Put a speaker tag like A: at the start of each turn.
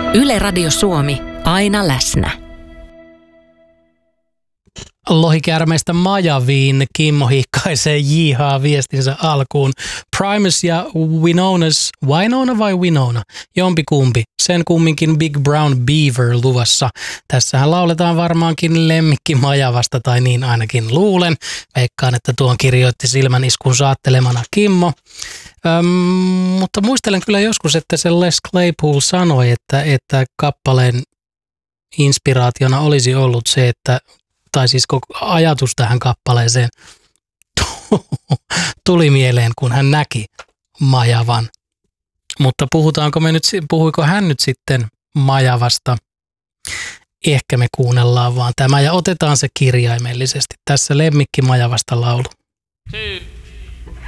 A: Yle Radio Suomi, aina läsnä.
B: Lohikäärmeistä Majaviin Kimmo hihkaisee jihaa viestinsä alkuun. Primus ja Winona vai Winona? Jompikumpi. Sen kumminkin Big Brown Beaver luvassa. Tässähän lauletaan varmaankin lemmikki Majavasta, tai niin ainakin luulen. Veikkaan, että tuon kirjoitti silmäniskun saattelemana Kimmo. Mutta muistelen kyllä joskus, että se Les Claypool sanoi, että kappaleen inspiraationa olisi ollut se, että tai siis koko ajatus tähän kappaleeseen tuli mieleen, kun hän näki Majavan. Mutta puhuiko hän nyt sitten Majavasta? Ehkä me kuunnellaan vaan tämä ja otetaan se kirjaimellisesti. Tässä lemmikki Majavasta laulu.
C: 2